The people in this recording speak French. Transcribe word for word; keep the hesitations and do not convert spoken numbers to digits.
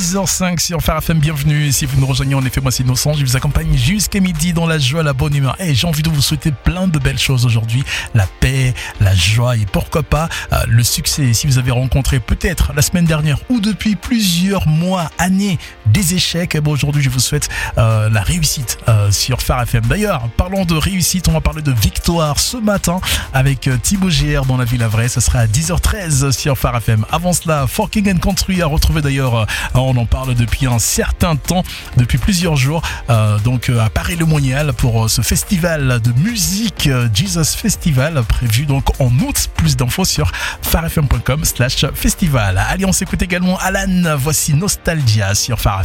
dix heures cinq sur Phare F M, bienvenue. Si vous nous rejoignez, en effet, moi c'est Innocent, je vous accompagne jusqu'à midi dans la joie, la bonne humeur. Et j'ai envie de vous souhaiter plein de belles choses aujourd'hui, la paix, la joie et pourquoi pas euh, le succès. Si vous avez rencontré peut-être la semaine dernière ou depuis plusieurs mois, années, des échecs, eh bon, aujourd'hui je vous souhaite euh, la réussite euh, sur Phare F M. D'ailleurs, parlons de réussite, on va parler de victoire ce matin avec euh, Thibaut G R dans la Ville à Vrai. Ça sera à dix heures treize sur Phare F M. Avant cela, For King and Country à retrouver d'ailleurs, euh, on en parle depuis un certain temps, depuis plusieurs jours, euh, donc euh, à Paris-le-Monial pour euh, ce festival de musique, euh, Jesus Festival, prévu donc en août. Plus d'infos sur farfm point com slash festival. Allez, on s'écoute également Alan, voici Nostalgia sur Phare F M.